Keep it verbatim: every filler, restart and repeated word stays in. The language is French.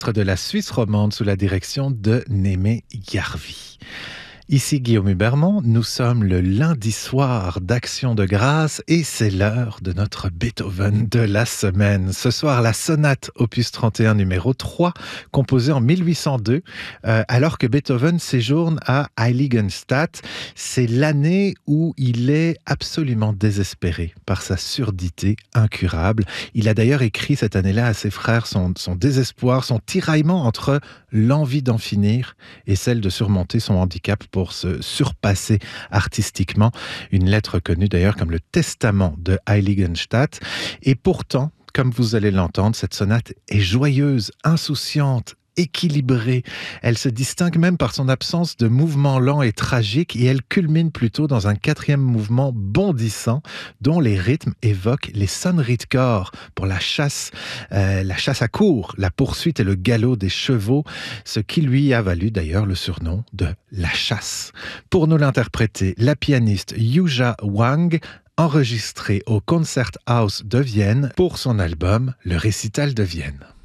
de la Suisse romande sous la direction de Némé Yarvi. Ici Guillaume Hubermont, nous sommes le lundi soir d'Action de Grâce et c'est l'heure de notre Beethoven de la semaine. Ce soir, la sonate opus trente et un numéro trois, composée en mille huit cent deux, euh, alors que Beethoven séjourne à Heiligenstadt. C'est l'année où il est absolument désespéré par sa surdité incurable. Il a d'ailleurs écrit cette année-là à ses frères son, son désespoir, son tiraillement entre l'envie d'en finir et celle de surmonter son handicap pour pour se surpasser artistiquement. Une lettre connue d'ailleurs comme le testament de Heiligenstadt. Et pourtant, comme vous allez l'entendre, cette sonate est joyeuse, insouciante, équilibrée. Elle se distingue même par son absence de mouvement lent et tragique et elle culmine plutôt dans un quatrième mouvement bondissant dont les rythmes évoquent les sonneries de corps pour la chasse, euh, la chasse à courre, la poursuite et le galop des chevaux, ce qui lui a valu d'ailleurs le surnom de la chasse. Pour nous l'interpréter, la pianiste Yuja Wang, enregistrée au Konzerthaus de Vienne pour son album Le Récital de Vienne.